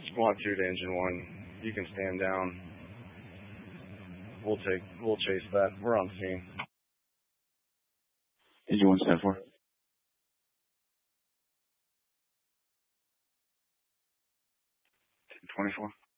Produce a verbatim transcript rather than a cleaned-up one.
Squad two to Engine one. You can stand down. We'll take, we'll chase that. We're on scene. Engine one, stand for. twenty-four.